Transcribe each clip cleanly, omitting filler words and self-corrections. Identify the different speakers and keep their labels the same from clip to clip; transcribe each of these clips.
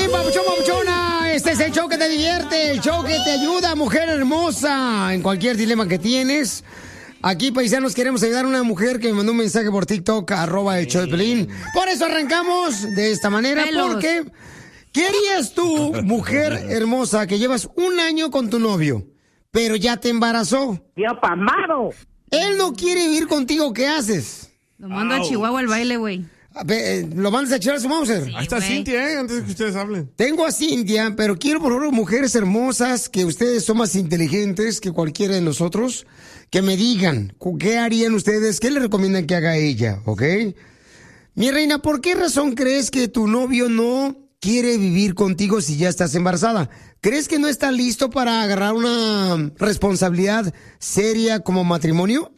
Speaker 1: Piolín, papuchón, papuchona. Este es el show que te divierte, el show que te ayuda, mujer hermosa, en cualquier dilema que tienes. Aquí, paisanos, queremos ayudar a una mujer que me mandó un mensaje por TikTok, @el show de Piolín. Por eso arrancamos de esta manera, porque ¿qué harías tú, mujer hermosa, que llevas un año con tu novio, pero ya te embarazó?
Speaker 2: ¡Yo pamado!
Speaker 1: Él no quiere vivir contigo, ¿qué haces?
Speaker 3: Lo mando a Chihuahua al baile, güey.
Speaker 1: ¿Lo mandas a echar a su Mauser?
Speaker 4: Sí, ahí está Cintia, antes de que ustedes hablen.
Speaker 1: Tengo a Cintia, pero quiero, por favor, mujeres hermosas, que ustedes son más inteligentes que cualquiera de nosotros, que me digan, ¿qué harían ustedes? ¿Qué le recomiendan que haga ella? ¿Ok? Mi reina, ¿por qué razón crees que tu novio no quiere vivir contigo si ya estás embarazada? ¿Crees que no está listo para agarrar una responsabilidad seria como matrimonio?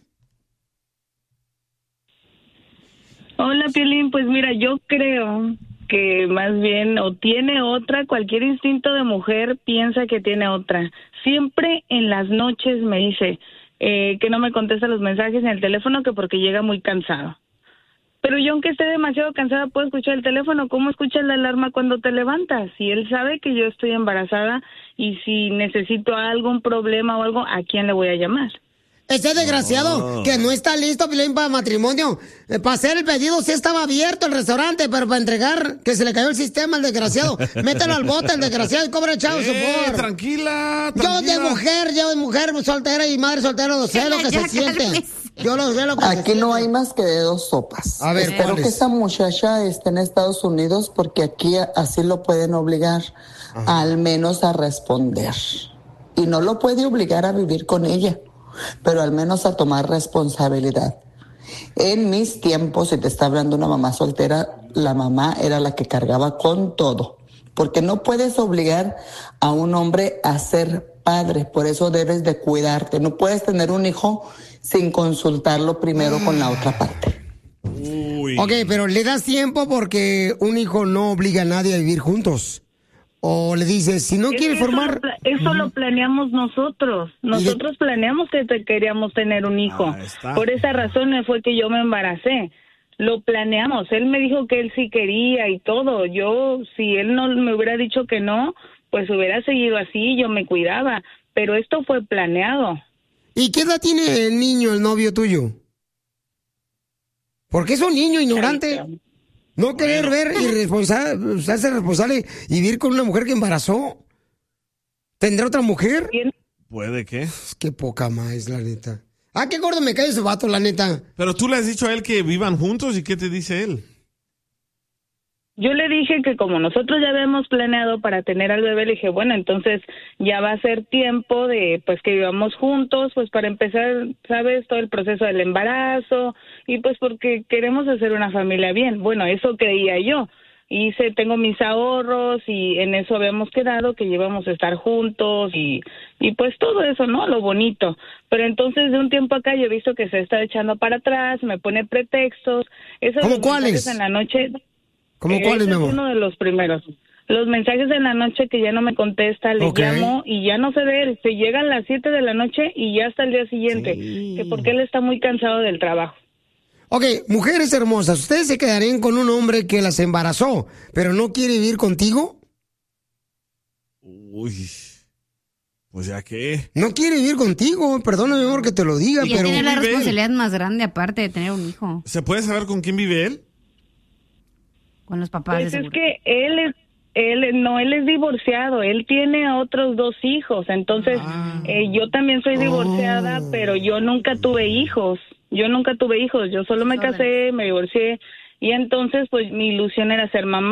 Speaker 5: Hola, Piolín. Pues mira, yo creo que más bien o tiene otra, cualquier instinto de mujer piensa que tiene otra. Siempre en las noches me dice que no me contesta los mensajes en el teléfono, que porque llega muy cansado. Pero yo, aunque esté demasiado cansada, puedo escuchar el teléfono. ¿Cómo escuchas la alarma cuando te levantas? Si él sabe que yo estoy embarazada y si necesito algún problema o algo, ¿a quién le voy a llamar?
Speaker 1: Ese desgraciado que no está listo, Piolín, para matrimonio. Para hacer el pedido sí estaba abierto el restaurante, pero para entregar, que se le cayó el sistema al desgraciado. Mételo al bote el desgraciado y cobra chavo support.
Speaker 4: Tranquila.
Speaker 1: Yo de mujer soltera y madre soltera, no sé lo que se siente. Yo lo sé lo que
Speaker 6: Aquí no hay más que de dos sopas.
Speaker 1: A ver,
Speaker 6: espero que esa muchacha esté en Estados Unidos, porque aquí así lo pueden obligar al menos a responder. Y no lo puede obligar a vivir con ella, pero al menos a tomar responsabilidad. En mis tiempos, si te está hablando una mamá soltera, la mamá era la que cargaba con todo, porque no puedes obligar a un hombre a ser padre, por eso debes de cuidarte. No puedes tener un hijo sin consultarlo primero con la otra parte.
Speaker 1: Ok, pero le das tiempo porque un hijo no obliga a nadie a vivir juntos. O le dices, si no quieres formar...
Speaker 5: Eso lo planeamos nosotros. Nosotros planeamos que queríamos tener un hijo. Por esa razón fue que yo me embaracé. Lo planeamos. Él me dijo que él sí quería y todo. Yo, si él no me hubiera dicho que no, pues hubiera seguido así, yo me cuidaba. Pero esto fue planeado.
Speaker 1: ¿Y qué edad tiene el niño, el novio tuyo? Porque es un niño ignorante. No querer ver irresponsable, hacerse responsable y vivir con una mujer que embarazó. ¿Tendrá otra mujer?
Speaker 4: ¿Puede qué?
Speaker 1: Qué poca más, la neta. Ah, qué gordo me cae ese vato, la neta.
Speaker 4: Pero tú le has dicho a él que vivan juntos, ¿y qué te dice él?
Speaker 5: Yo le dije que como nosotros ya habíamos planeado para tener al bebé, le dije, bueno, entonces ya va a ser tiempo de pues que vivamos juntos, pues para empezar, ¿sabes? Todo el proceso del embarazo y pues porque queremos hacer una familia bien. Bueno, eso creía yo. Tengo mis ahorros y en eso habíamos quedado que íbamos a estar juntos y pues todo eso, ¿no? Lo bonito. Pero entonces de un tiempo acá yo he visto que se está echando para atrás, me pone pretextos.
Speaker 1: ¿Cómo cuáles?
Speaker 5: En la noche...
Speaker 1: ¿Cómo cuáles, mi amor?
Speaker 5: Es uno de los primeros. Los mensajes en la noche que ya no me contesta, le llamo y ya no sé de él. Se llegan las 7 de la noche y ya hasta el día siguiente. Sí. Que porque él está muy cansado del trabajo.
Speaker 1: Ok, mujeres hermosas, ¿ustedes se quedarían con un hombre que las embarazó, pero no quiere vivir contigo?
Speaker 4: Uy, pues ya que...
Speaker 1: No quiere vivir contigo, perdóname, amor, que te lo diga,
Speaker 3: y
Speaker 1: pero...
Speaker 3: tiene la responsabilidad más grande aparte de tener un hijo.
Speaker 4: ¿Se puede saber con quién vive él?
Speaker 3: Con los papás.
Speaker 5: Pues es que él es divorciado, él tiene otros 2 hijos, entonces yo también soy divorciada, pero yo nunca tuve hijos, yo solo me casé, me divorcié y entonces pues mi ilusión era ser mamá.